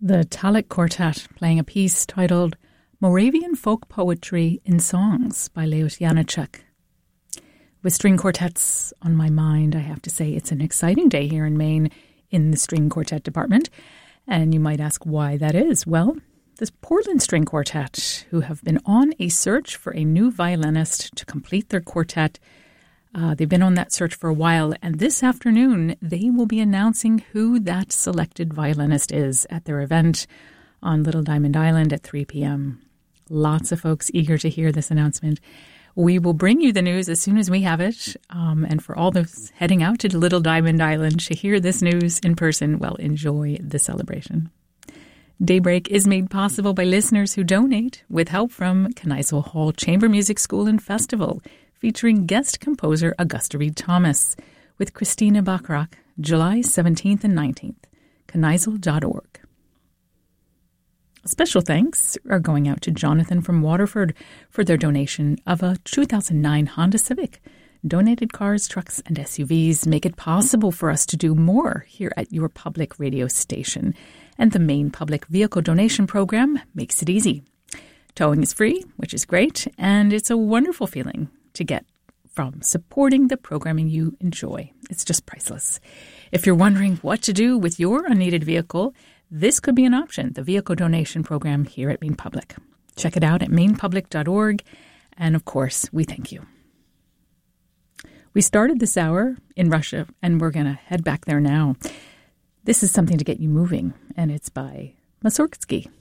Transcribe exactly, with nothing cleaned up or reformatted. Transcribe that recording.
The Talek Quartet playing a piece titled Moravian Folk Poetry in Songs by Leos Janáček. With string quartets on my mind, I have to say it's an exciting day here in Maine in the string quartet department. And you might ask why that is. Well, this Portland String Quartet, who have been on a search for a new violinist to complete their quartet, Uh, they've been on that search for a while, and this afternoon they will be announcing who that selected violinist is at their event on Little Diamond Island at three p.m. Lots of folks eager to hear this announcement. We will bring you the news as soon as we have it, um, and for all those heading out to Little Diamond Island to hear this news in person, well, enjoy the celebration. Daybreak is made possible by listeners who donate with help from Kneisel Hall Chamber Music School and Festival, featuring guest composer Augusta Reed Thomas with Christina Bachrach, July seventeenth and nineteenth, kneisel dot org. Special thanks are going out to Jonathan from Waterford for their donation of a two thousand nine Honda Civic. Donated cars, trucks, and S U Vs make it possible for us to do more here at your public radio station. And the Maine Public Vehicle Donation Program makes it easy. Towing is free, which is great, and it's a wonderful feeling to get from supporting the programming you enjoy. It's just priceless. If you're wondering what to do with your unneeded vehicle, this could be an option, the Vehicle Donation Program here at Maine Public. Check it out at maine public dot org, and of course, we thank you. We started this hour in Russia, and we're going to head back there now. This is something to get you moving, and it's by Mussorgsky.